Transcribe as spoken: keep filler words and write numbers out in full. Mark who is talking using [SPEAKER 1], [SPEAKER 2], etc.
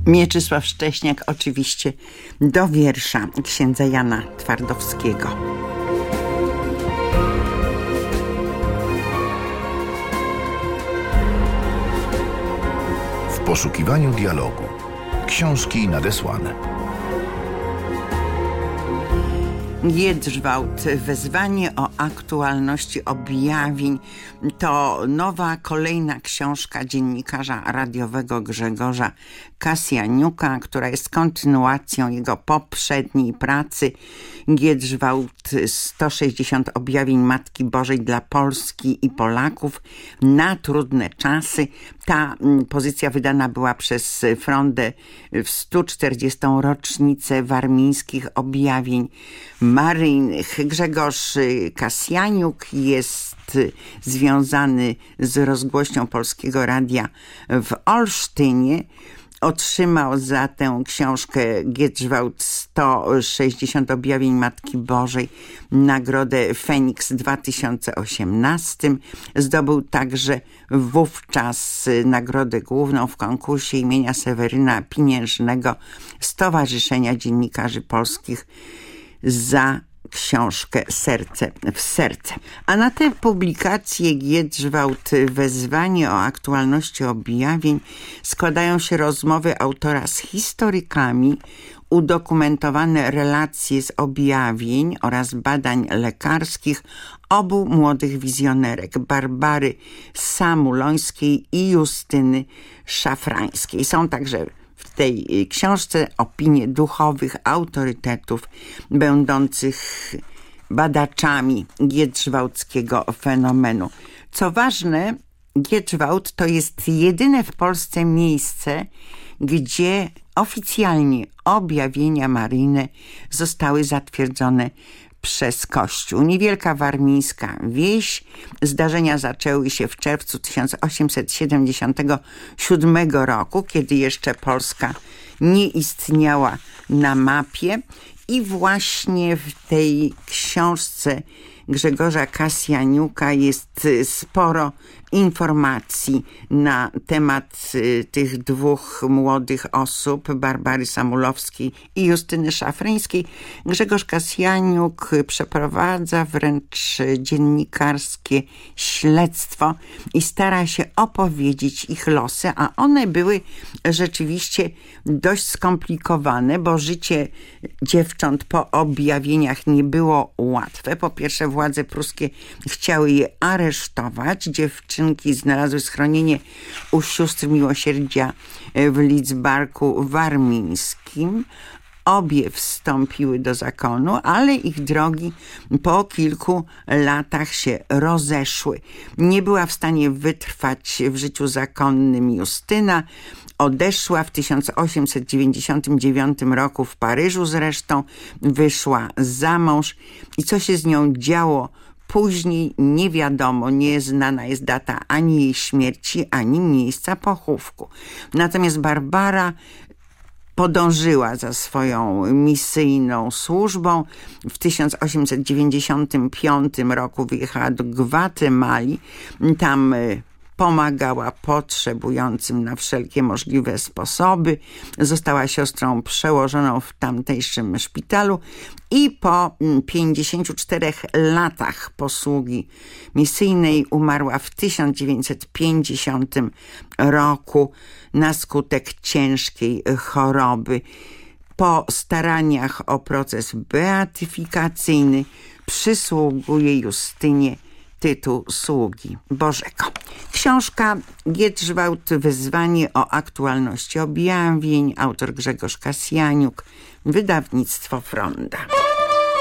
[SPEAKER 1] Mieczysław Szcześniak oczywiście do wiersza księdza Jana Twardowskiego.
[SPEAKER 2] W poszukiwaniu dialogu. Książki nadesłane.
[SPEAKER 1] Giedrzwałd, wezwanie o aktualności objawień to nowa, kolejna książka dziennikarza radiowego Grzegorza Kasjaniuka, która jest kontynuacją jego poprzedniej pracy Giedrzwałd sto sześćdziesiąt objawień Matki Bożej dla Polski i Polaków na trudne czasy. Ta pozycja wydana była przez Frondę w sto czterdziestą rocznicę warmińskich objawień maryjnych. Grzegorz Kasjaniuk jest związany z rozgłośnią Polskiego Radia w Olsztynie. Otrzymał za tę książkę Giedrzwałd sto sześćdziesiąt objawień Matki Bożej nagrodę Feniks w dwa tysiące osiemnastym. Zdobył także wówczas nagrodę główną w konkursie imienia Seweryna Pieniężnego Stowarzyszenia Dziennikarzy Polskich za książkę Serce w serce. A na tę publikację Giedrzwałd, wezwanie o aktualności objawień składają się rozmowy autora z historykami, udokumentowane relacje z objawień oraz badań lekarskich obu młodych wizjonerek, Barbary Samulońskiej i Justyny Szafrańskiej. Są także w tej książce opinie duchowych autorytetów będących badaczami giedrzwałdzkiego fenomenu. Co ważne, Giedrzwałd to jest jedyne w Polsce miejsce, gdzie oficjalnie objawienia maryjne zostały zatwierdzone przez Kościół. Niewielka warmińska wieś. Zdarzenia zaczęły się w czerwcu tysiąc osiemset siedemdziesiątego siódmego roku, kiedy jeszcze Polska nie istniała na mapie. I właśnie w tej książce Grzegorza Kasjaniuka jest sporo informacji na temat tych dwóch młodych osób, Barbary Samulowskiej i Justyny Szafrańskiej. Grzegorz Kasjaniuk przeprowadza wręcz dziennikarskie śledztwo i stara się opowiedzieć ich losy, a one były rzeczywiście dość skomplikowane, bo życie dziewcząt po objawieniach nie było łatwe. Po pierwsze, władze pruskie chciały je aresztować. Dziewczynki znalazły schronienie u sióstr miłosierdzia w Lidzbarku Warmińskim. Obie wstąpiły do zakonu, ale ich drogi po kilku latach się rozeszły. Nie była w stanie wytrwać w życiu zakonnym Justyna. Odeszła w tysiąc osiemset dziewięćdziesiątym dziewiątym roku w Paryżu zresztą, wyszła za mąż i co się z nią działo później nie wiadomo, nieznana jest data ani jej śmierci, ani miejsca pochówku. Natomiast Barbara podążyła za swoją misyjną służbą. W tysiąc osiemset dziewięćdziesiątym piątym roku wyjechała do Gwatemali. Tam pomagała potrzebującym na wszelkie możliwe sposoby. Została siostrą przełożoną w tamtejszym szpitalu i po pięćdziesięciu czterech latach posługi misyjnej umarła w tysiąc dziewięćset pięćdziesiątym roku na skutek ciężkiej choroby. Po staraniach o proces beatyfikacyjny przysługuje Justynie tytuł sługi Bożego. Książka Giedrzwałd, wezwanie o aktualności objawień, autor Grzegorz Kasjaniuk, wydawnictwo Fronda.